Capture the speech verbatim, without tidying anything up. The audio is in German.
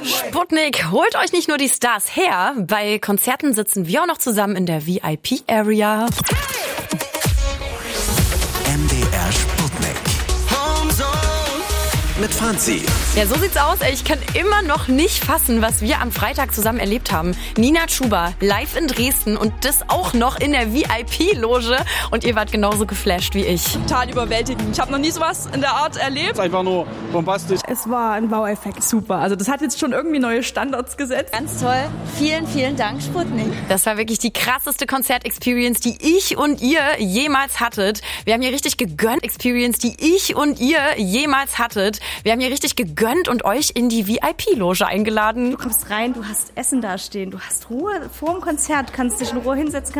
Sputnik, holt euch nicht nur die Stars her, bei Konzerten sitzen wir auch noch zusammen in der V I P-Area. M D R Sputnik. Mit Franzi. Ja, so sieht's aus. Ich kann immer noch nicht fassen, was wir am Freitag zusammen erlebt haben. Nina Chuba live in Dresden und das auch noch in der V I P-Loge. Und ihr wart genauso geflasht wie ich. Total überwältigend. Ich habe noch nie sowas in der Art erlebt. Es ist einfach nur bombastisch. Es war ein Wow-Effekt. Super. Also das hat jetzt schon irgendwie neue Standards gesetzt. Ganz toll. Vielen, vielen Dank, Sputnik. Das war wirklich die krasseste Konzert-Experience, die ich und ihr jemals hattet. Wir haben hier richtig gegönnt. Experience, die ich und ihr jemals hattet. Wir haben hier richtig gegönnt und euch in die V I P-Loge eingeladen. Du kommst rein, du hast Essen da stehen, du hast Ruhe vor dem Konzert, kannst dich in Ruhe hinsetzen.